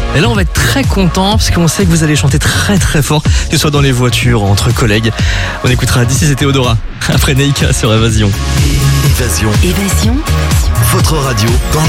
Et là, on va être très content parce qu'on sait que vous allez chanter très très fort, que ce soit dans les voitures, entre collègues. On écoutera D'ici c'est Théodora, après Neika sur Évasion. Évasion. Votre radio dans